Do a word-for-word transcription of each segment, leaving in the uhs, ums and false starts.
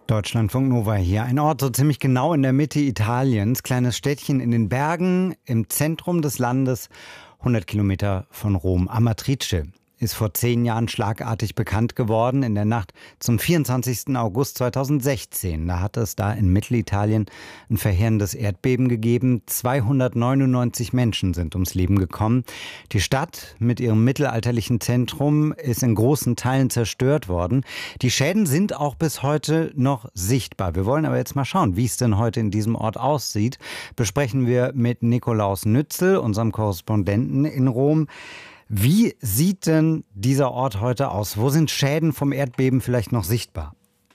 Deutschlandfunk Nova hier. Ein Ort so ziemlich genau in der Mitte Italiens. Kleines Städtchen in den Bergen, im Zentrum des Landes, hundert Kilometer von Rom. Amatrice ist vor zehn Jahren schlagartig bekannt geworden, in der Nacht zum vierundzwanzigsten August zweitausendsechzehn. Da hat es da in Mittelitalien ein verheerendes Erdbeben gegeben. zweihundertneunundneunzig Menschen sind ums Leben gekommen. Die Stadt mit ihrem mittelalterlichen Zentrum ist in großen Teilen zerstört worden. Die Schäden sind auch bis heute noch sichtbar. Wir wollen aber jetzt mal schauen, wie es denn heute in diesem Ort aussieht. Besprechen wir mit Nikolaus Nützel, unserem Korrespondenten in Rom. Wie sieht denn dieser Ort heute aus? Wo sind Schäden vom Erdbeben vielleicht noch sichtbar?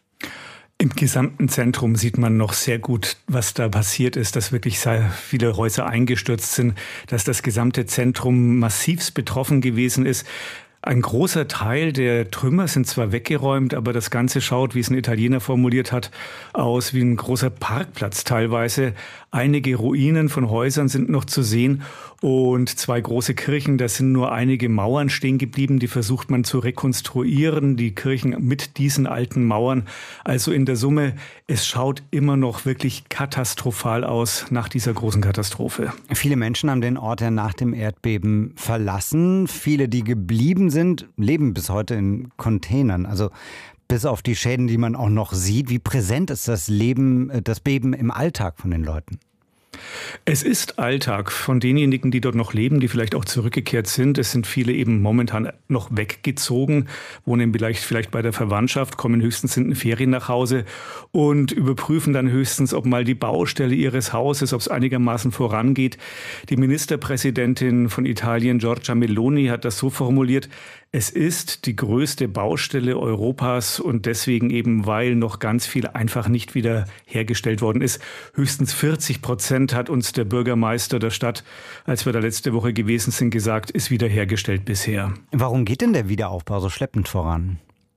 Im gesamten Zentrum sieht man noch sehr gut, was da passiert ist, dass wirklich sehr viele Häuser eingestürzt sind, dass das gesamte Zentrum massivst betroffen gewesen ist. Ein großer Teil der Trümmer sind zwar weggeräumt, aber das Ganze schaut, wie es ein Italiener formuliert hat, aus wie ein großer Parkplatz teilweise. Einige Ruinen von Häusern sind noch zu sehen und zwei große Kirchen, da sind nur einige Mauern stehen geblieben, die versucht man zu rekonstruieren, die Kirchen mit diesen alten Mauern. Also in der Summe, es schaut immer noch wirklich katastrophal aus nach dieser großen Katastrophe. Viele Menschen haben den Ort ja nach dem Erdbeben verlassen. Viele, die geblieben sind, leben bis heute in Containern. Also bis auf die Schäden, die man auch noch sieht. Wie präsent ist das Leben, das Beben im Alltag von den Leuten? Es ist Alltag von denjenigen, die dort noch leben, die vielleicht auch zurückgekehrt sind. Es sind viele eben momentan noch weggezogen, wohnen vielleicht, vielleicht bei der Verwandtschaft, kommen höchstens in den Ferien nach Hause und überprüfen dann höchstens, ob mal die Baustelle ihres Hauses, ob es einigermaßen vorangeht. Die Ministerpräsidentin von Italien, Giorgia Meloni, hat das so formuliert: Es ist die größte Baustelle Europas und deswegen eben, weil noch ganz viel einfach nicht wieder hergestellt worden ist. Höchstens vierzig Prozent hat uns der Bürgermeister der Stadt, als wir da letzte Woche gewesen sind, gesagt, ist wiederhergestellt bisher. Warum geht denn der Wiederaufbau so schleppend voran?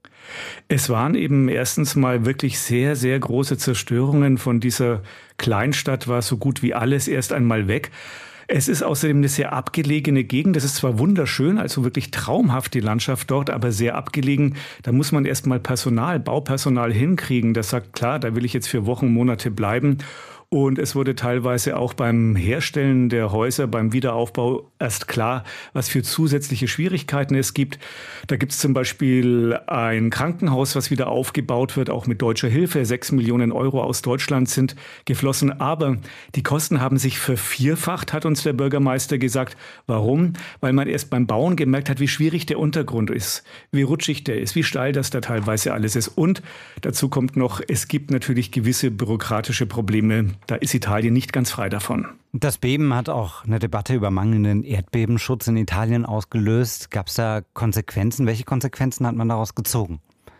Es waren eben erstens mal wirklich sehr, sehr große Zerstörungen. Von dieser Kleinstadt war so gut wie alles erst einmal weg. Es ist außerdem eine sehr abgelegene Gegend. Das ist zwar wunderschön, also wirklich traumhaft die Landschaft dort, aber sehr abgelegen. Da muss man erst mal Personal, Baupersonal hinkriegen. Das sagt, klar, da will ich jetzt für Wochen, Monate bleiben. Und es wurde teilweise auch beim Herstellen der Häuser, beim Wiederaufbau erst klar, was für zusätzliche Schwierigkeiten es gibt. Da gibt es zum Beispiel ein Krankenhaus, was wieder aufgebaut wird, auch mit deutscher Hilfe. Sechs Millionen Euro aus Deutschland sind geflossen. Aber die Kosten haben sich vervierfacht, hat uns der Bürgermeister gesagt. Warum? Weil man erst beim Bauen gemerkt hat, wie schwierig der Untergrund ist, wie rutschig der ist, wie steil das da teilweise alles ist. Und dazu kommt noch, es gibt natürlich gewisse bürokratische Probleme. Da ist Italien nicht ganz frei davon. Das Beben hat auch eine Debatte über mangelnden Erdbebenschutz in Italien ausgelöst. Gab es da Konsequenzen? Welche Konsequenzen hat man daraus gezogen?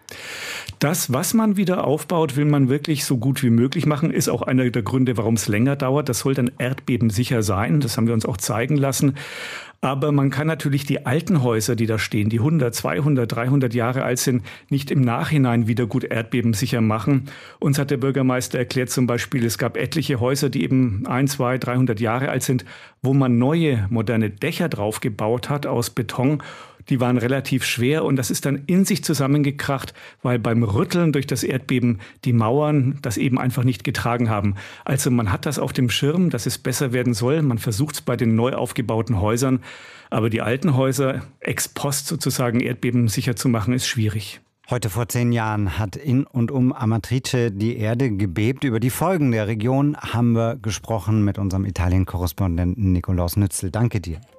Das, was man wieder aufbaut, will man wirklich so gut wie möglich machen. Ist auch einer der Gründe, warum es länger dauert. Das soll dann erdbebensicher sein. Das haben wir uns auch zeigen lassen. Aber man kann natürlich die alten Häuser, die da stehen, die hundert, zweihundert, dreihundert Jahre alt sind, nicht im Nachhinein wieder gut erdbebensicher machen. Uns hat der Bürgermeister erklärt zum Beispiel, es gab etliche Häuser, die eben ein, zwei, dreihundert Jahre alt sind, wo man neue, moderne Dächer drauf gebaut hat aus Beton. Die waren relativ schwer und das ist dann in sich zusammengekracht, weil beim Rütteln durch das Erdbeben die Mauern das eben einfach nicht getragen haben. Also man hat das auf dem Schirm, dass es besser werden soll. Man versucht es bei den neu aufgebauten Häusern. Aber die alten Häuser ex post sozusagen erdbebensicher zu machen, ist schwierig. Heute vor zehn Jahren hat in und um Amatrice die Erde gebebt. Über die Folgen der Region haben wir gesprochen mit unserem Italien-Korrespondenten Nikolaus Nützel. Danke dir.